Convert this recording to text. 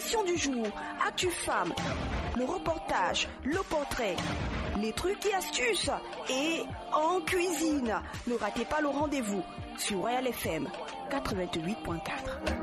question du jour, actu femme, le reportage, le portrait, les trucs et astuces et en cuisine. Ne ratez pas le rendez-vous sur Royal FM 88.4.